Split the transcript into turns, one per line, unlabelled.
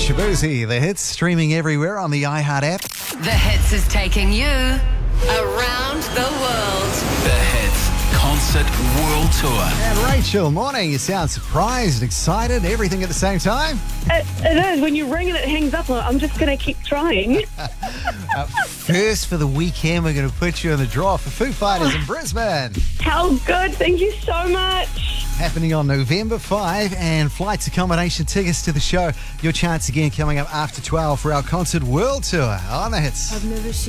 Shaboozey, the hits streaming everywhere on the iHeart app.
The Hits is taking you around the world.
The Hits Concert World Tour.
And Rachel, morning. You sound surprised, excited, everything at the same time.
It is. When you ring and it hangs up, I'm just going to keep trying.
First for the weekend, we're going to put you in the draw for Foo Fighters in Brisbane.
How good. Thank you so much.
Happening on November 5, and flights, accommodation, tickets to the show. Your chance again coming up after 12 for our Concert World Tour on the Hits.